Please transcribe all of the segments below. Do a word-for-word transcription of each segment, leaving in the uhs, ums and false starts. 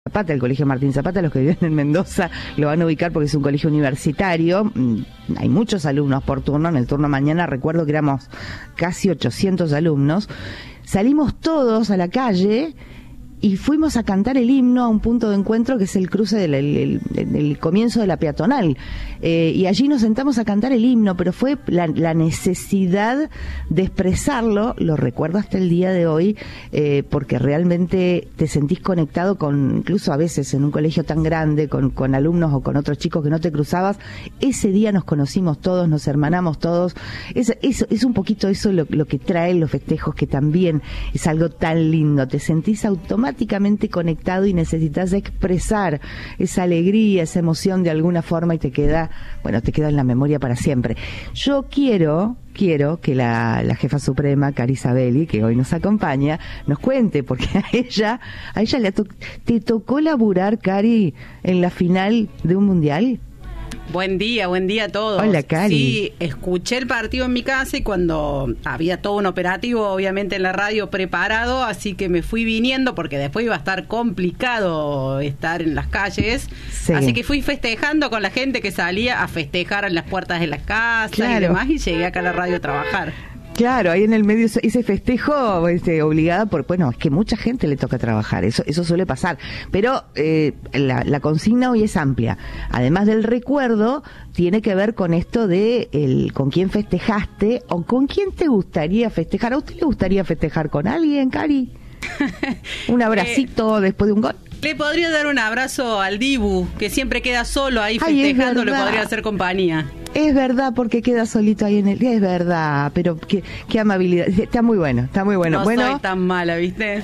Zapata, el Colegio Martín Zapata. Los que viven en Mendoza lo van a ubicar porque es un colegio universitario. Hay muchos alumnos por turno. En el turno mañana recuerdo que éramos casi ochocientos alumnos. Salimos todos a la calle y fuimos a cantar el himno a un punto de encuentro que es el cruce del el, el, el comienzo de la peatonal. Eh, y allí nos sentamos a cantar el himno, pero fue la, la necesidad de expresarlo, lo recuerdo hasta el día de hoy, eh, porque realmente te sentís conectado con, incluso a veces en un colegio tan grande, con, con alumnos o con otros chicos que no te cruzabas. Ese día nos conocimos todos, nos hermanamos todos. Es, es, es un poquito eso lo, lo que traen los festejos, que también es algo tan lindo. Te sentís automáticamente automáticamente conectado y necesitas expresar esa alegría, esa emoción de alguna forma y te queda, bueno, te queda en la memoria para siempre. Yo quiero, quiero que la, la jefa suprema, Cari Sabelli, que hoy nos acompaña, nos cuente, porque a ella, a ella le to- te tocó laburar, Cari, en la final de un mundial. Buen día, buen día a todos. Hola, Cari. Sí, escuché el partido en mi casa y cuando había todo un operativo, obviamente en la radio preparado, así que me fui viniendo porque después iba a estar complicado estar en las calles. Sí. Así que fui festejando con la gente que salía a festejar en las puertas de las casas, claro, y demás, y llegué acá a la radio a trabajar. Claro, ahí en el medio ese festejo este, obligada por, bueno, es que mucha gente le toca trabajar, eso eso suele pasar, pero eh, la, la consigna hoy es amplia, además del recuerdo, tiene que ver con esto de el con quién festejaste o con quién te gustaría festejar. ¿A usted le gustaría festejar con alguien, Cari? Un abracito eh, después de un gol. Le podría dar un abrazo al Dibu, que siempre queda solo ahí festejando. Ay, le podría hacer compañía. Es verdad, porque queda solito ahí en el día, es verdad, pero qué, qué amabilidad, está muy bueno, está muy bueno. No bueno, soy tan mala, ¿viste?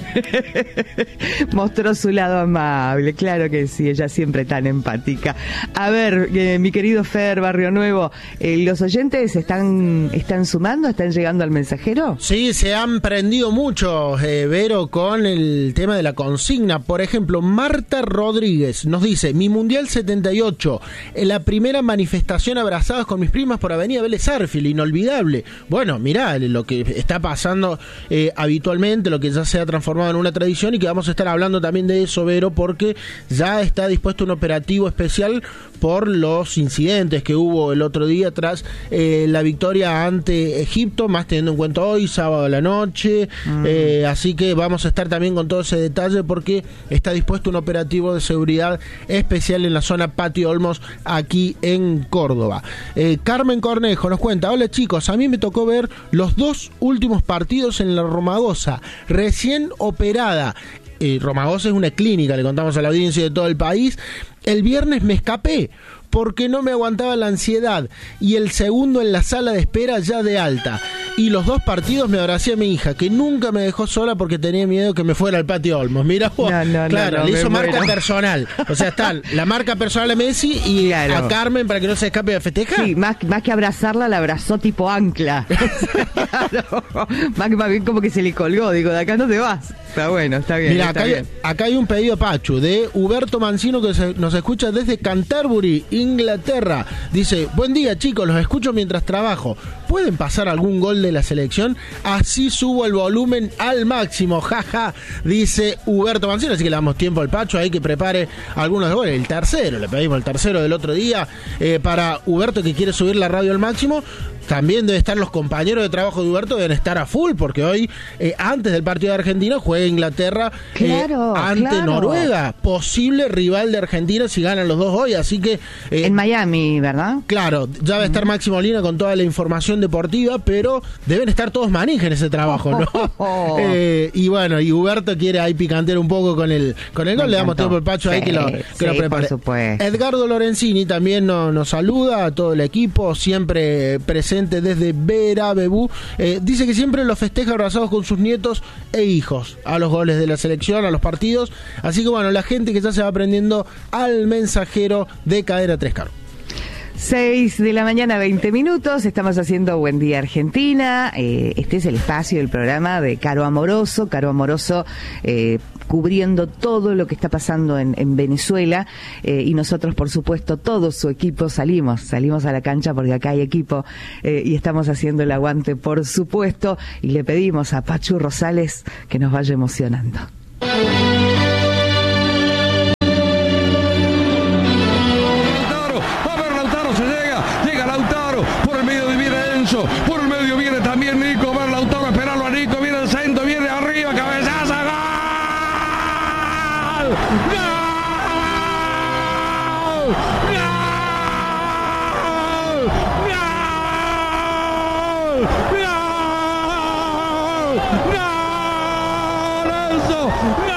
Mostró su lado amable, claro que sí, ella siempre tan empática. A ver, eh, mi querido Fer Barrio Nuevo, eh, ¿los oyentes están están sumando, están llegando al mensajero? Sí, se han prendido mucho, eh, Vero, con el tema de la consigna. Por ejemplo, Marta Rodríguez nos dice: mi Mundial setenta y ocho, en la primera manifestación abrazados con mis primas por Avenida Vélez Arfield, inolvidable. Bueno, mirá lo que está pasando eh, habitualmente, lo que ya se ha transformado en una tradición, y que vamos a estar hablando también de eso, Vero, porque ya está dispuesto un operativo especial por los incidentes que hubo el otro día tras eh, la victoria ante Egipto, más teniendo en cuenta hoy, sábado a la noche, mm. eh, así que vamos a estar también con todo ese detalle porque está dispuesto un operativo de seguridad especial en la zona Patio Olmos, aquí en Córdoba. Eh, Carmen Cornejo nos cuenta: hola chicos, a mí me tocó ver los dos últimos partidos en la Romagosa, recién operada. Eh, Romagosa es una clínica, le contamos a la audiencia de todo el país. El viernes me escapé porque no me aguantaba la ansiedad, y el segundo en la sala de espera ya de alta. Y los dos partidos me abracé a mi hija, que nunca me dejó sola porque tenía miedo que me fuera al Patio Olmos. Mira vos, no, no, claro, no, no, le hizo marca muero. personal. O sea, está la marca personal a Messi y claro, a Carmen para que no se escape a festejar. Sí, más, más que abrazarla, la abrazó tipo ancla. Claro, más, más bien como que se le colgó, digo, de acá no te vas. Está bueno, está bien. Mira, está acá, bien. Hay, acá hay un pedido, Pachu, de Huberto Mancino, que se, nos escucha desde Canterbury, Inglaterra. Dice: buen día chicos, los escucho mientras trabajo. ¿Pueden pasar algún gol de la selección? Así subo el volumen al máximo, jaja, dice Huberto Mancino. Así que le damos tiempo al Pacho ahí que prepare algunos goles. El tercero, le pedimos el tercero del otro día eh, para Huberto, que quiere subir la radio al máximo. También deben estar los compañeros de trabajo de Huberto, deben estar a full, porque hoy, eh, antes del partido de Argentina, juega Inglaterra claro, eh, ante claro. Noruega, posible rival de Argentina si ganan los dos hoy, así que... Eh, en Miami, ¿verdad? Claro, ya va a estar Maxi Molina con toda la información deportiva, pero deben estar todos manija en ese trabajo, ¿no? Oh, oh, oh. Eh, y bueno, y Huberto quiere ahí picantear un poco con el con el gol, le damos tiempo al Pacho sí, ahí que lo, que sí, lo prepare. Edgardo Lorenzini también no, nos saluda, a todo el equipo, siempre presente desde Vera Bebú, eh, dice que siempre los festeja abrazados con sus nietos e hijos a los goles de la selección, a los partidos, así que bueno, la gente que ya se va aprendiendo al mensajero de Cadena Tres Caro. seis de la mañana, veinte minutos, estamos haciendo Buen Día Argentina, eh, este es el espacio del programa de Caro Amoroso, Caro Amoroso eh, cubriendo todo lo que está pasando en, en Venezuela, eh, y nosotros por supuesto todo su equipo salimos, salimos a la cancha porque acá hay equipo eh, y estamos haciendo el aguante por supuesto, y le pedimos a Pachu Rosales que nos vaya emocionando. Alonso. Por el medio viene también Nico. Va Lautaro a esperarlo a Nico. Viene el centro, viene arriba. Cabezazo. ¡Gol! ¡Gol! ¡Gol! ¡Gol! ¡Gol! ¡Gol!